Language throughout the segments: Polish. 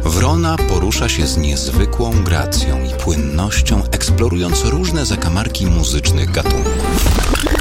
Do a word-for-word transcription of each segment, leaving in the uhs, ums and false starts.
Wrona porusza się z niezwykłą gracją i płynnością, eksplorując różne zakamarki muzycznych gatunków.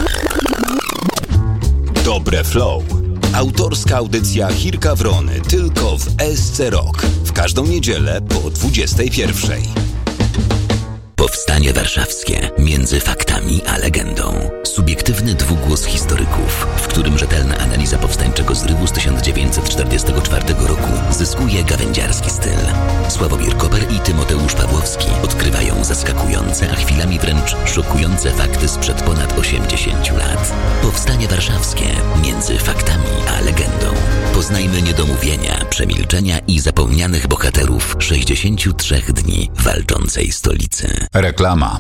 Dobre Flow. Autorska audycja Hirka Wrony tylko w S C Rock. W każdą niedzielę po dwudziestej pierwszej. Powstanie Warszawskie. Między faktami a legendą. Subiektywny dwugłos historyków, w którym rzetelna analiza powstańczego zrywu z tysiąc dziewięćset czterdziestego czwartego roku zyskuje gawędziarski styl. Sławomir Koper i Tymoteusz Pawłowski odkrywają zaskakujące, a chwilami wręcz szokujące fakty sprzed ponad osiemdziesięciu lat. Powstanie Warszawskie. Między faktami a legendą. Poznajmy niedomówienia, przemilczenia i zapomnianych bohaterów sześćdziesięciu trzech dni walczącej stolicy. Reklama.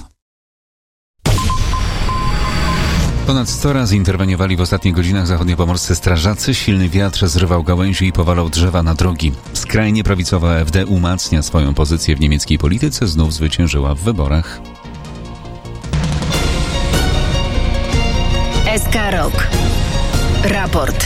Ponad sto razy interweniowali w ostatnich godzinach zachodniopomorscy strażacy. Silny wiatr zrywał gałęzi i powalał drzewa na drogi. Skrajnie prawicowa A F D umacnia swoją pozycję w niemieckiej polityce. Znów zwyciężyła w wyborach. S K Rock. Raport.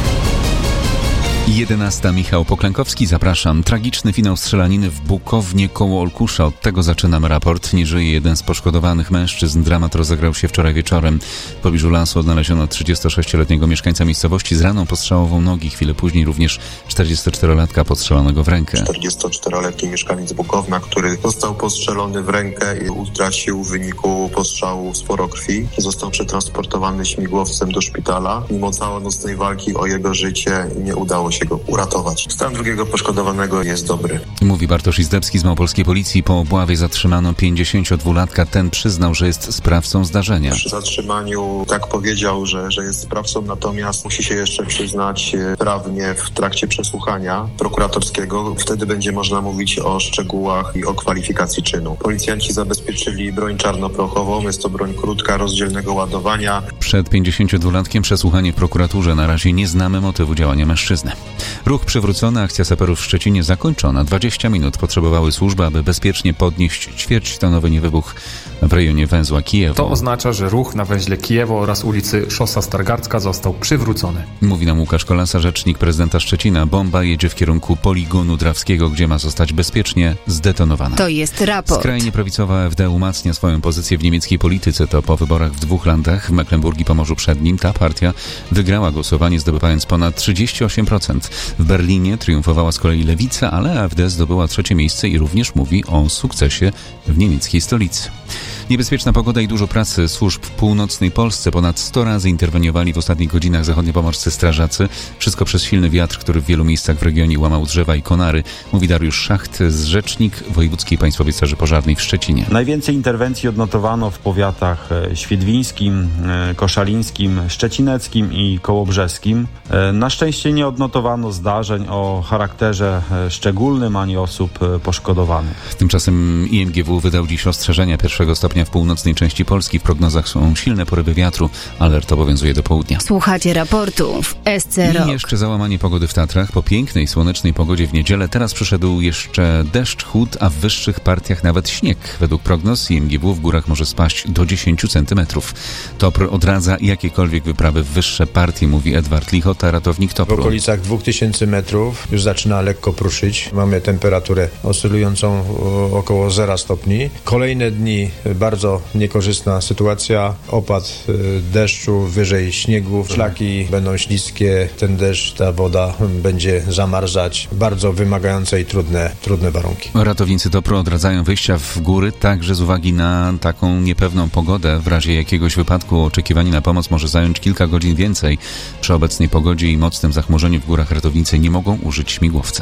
jedenasta. Michał Poklękowski, zapraszam. Tragiczny finał strzelaniny w Bukownie koło Olkusza. Od tego zaczynam raport. Nie żyje jeden z poszkodowanych mężczyzn. Dramat rozegrał się wczoraj wieczorem. W pobliżu lasu odnaleziono trzydziestosześcioletniego mieszkańca miejscowości z raną postrzałową nogi. Chwilę później również czterdziestoczterolatka postrzelonego w rękę. czterdziestoczteroletni mieszkaniec Bukowna, który został postrzelony w rękę i utracił w wyniku postrzału sporo krwi. Został przetransportowany śmigłowcem do szpitala. Mimo całonocnej walki o jego życie nie udało się go uratować. Stan drugiego poszkodowanego jest dobry. Mówi Bartosz Izdebski z małopolskiej policji. Po obławie zatrzymano pięćdziesięciodwulatka. Ten przyznał, że jest sprawcą zdarzenia. Przy zatrzymaniu tak powiedział, że, że jest sprawcą, natomiast musi się jeszcze przyznać prawnie w trakcie przesłuchania prokuratorskiego. Wtedy będzie można mówić o szczegółach i o kwalifikacji czynu. Policjanci zabezpieczyli broń czarnoprochową. Jest to broń krótka, rozdzielnego ładowania. Przed pięćdziesięciodwulatkiem przesłuchanie w prokuraturze. Na razie nie znamy motywu działania mężczyzny. Ruch przywrócony, akcja saperów w Szczecinie zakończona. dwadzieścia minut potrzebowały służby, aby bezpiecznie podnieść ćwierćtonowy niewybuch w rejonie węzła Kijewo. To oznacza, że ruch na węźle Kijewo oraz ulicy Szosa Stargardzka został przywrócony. Mówi nam Łukasz Kolasa, rzecznik prezydenta Szczecina. Bomba jedzie w kierunku poligonu Drawskiego, gdzie ma zostać bezpiecznie zdetonowana. To jest raport. Skrajnie prawicowa A F D umacnia swoją pozycję w niemieckiej polityce. To po wyborach w dwóch landach, w Mecklenburgii i Pomorzu Przednim, ta partia wygrała głosowanie, zdobywając ponad trzydzieści osiem procent. W Berlinie triumfowała z kolei lewica, ale A F D zdobyła trzecie miejsce i również mówi o sukcesie w niemieckiej stolicy. Niebezpieczna pogoda i dużo pracy służb w północnej Polsce. Ponad sto razy interweniowali w ostatnich godzinach zachodniopomorscy strażacy. Wszystko przez silny wiatr, który w wielu miejscach w regionie łamał drzewa i konary. Mówi Dariusz Szacht, rzecznik Wojewódzkiej Państwowej Straży Pożarnej w Szczecinie. Najwięcej interwencji odnotowano w powiatach świdwińskim, koszalińskim, szczecineckim i kołobrzeskim. Na szczęście nie odnotowano zdarzeń o charakterze szczególnym ani osób poszkodowanych. Tymczasem I M G W wydał dziś ostrzeżenia pierwszego stopnia w północnej części Polski. W prognozach są silne porywy wiatru. Alert obowiązuje do południa. Słuchacie raportu w S C Rock. I jeszcze załamanie pogody w Tatrach. Po pięknej, słonecznej pogodzie w niedzielę teraz przyszedł jeszcze deszcz, chłód, a w wyższych partiach nawet śnieg. Według prognoz I M G W w górach może spaść do dziesięciu centymetrów. Topr odradza jakiekolwiek wyprawy w wyższe partie, mówi Edward Lichota, ratownik Topru. W okolicach dwóch tysięcy metrów już zaczyna lekko pruszyć. Mamy temperaturę oscylującą około zera stopni. Kolejne dni bardzo niekorzystna sytuacja. Opad deszczu, wyżej śniegów. Szlaki będą śliskie. Ten deszcz, ta woda będzie zamarzać. Bardzo wymagające i trudne, trudne warunki. Ratownicy Topru odradzają wyjścia w góry także z uwagi na taką niepewną pogodę. W razie jakiegoś wypadku oczekiwanie na pomoc może zająć kilka godzin więcej. Przy obecnej pogodzie i mocnym zachmurzeniu w górach ratownicy nie mogą użyć śmigłowca.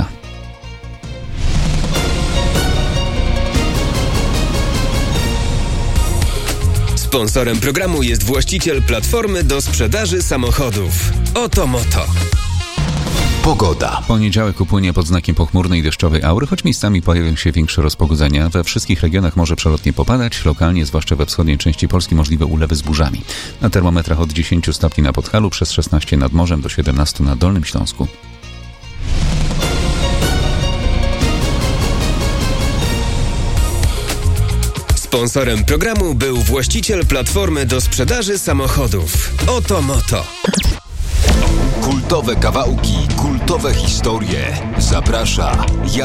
Sponsorem programu jest właściciel platformy do sprzedaży samochodów Oto Moto. Pogoda. Poniedziałek upłynie pod znakiem pochmurnej deszczowej aury, choć miejscami pojawią się większe rozpogodzenia. We wszystkich regionach może przelotnie popadać, lokalnie, zwłaszcza we wschodniej części Polski, możliwe ulewy z burzami. Na termometrach od dziesięciu stopni na Podhalu, przez szesnaście nad morzem do siedemnastu na Dolnym Śląsku. Sponsorem programu był właściciel platformy do sprzedaży samochodów Oto Moto. Kultowe kawałki, kultowe historie. Zaprasza